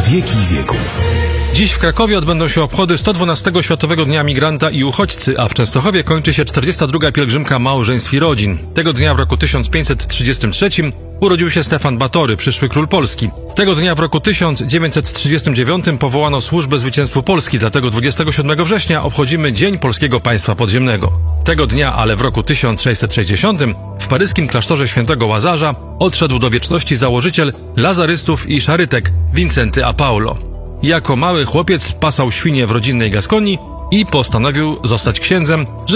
wieki wieków. Dziś w Krakowie odbędą się obchody 112 Światowego Dnia Migranta i Uchodźcy, a w Częstochowie kończy się 42. pielgrzymka małżeństw i rodzin. Tego dnia w roku 1533 urodził się Stefan Batory, przyszły król Polski. Tego dnia w roku 1939 powołano Służbę Zwycięstwu Polski, dlatego 27 września obchodzimy Dzień Polskiego Państwa Podziemnego. Tego dnia, ale w roku 1660 w paryskim klasztorze świętego Łazarza odszedł do wieczności założyciel lazarystów i szarytek Wincenty a Paulo. Jako mały chłopiec pasał świnie w rodzinnej Gaskonii i postanowił zostać księdzem,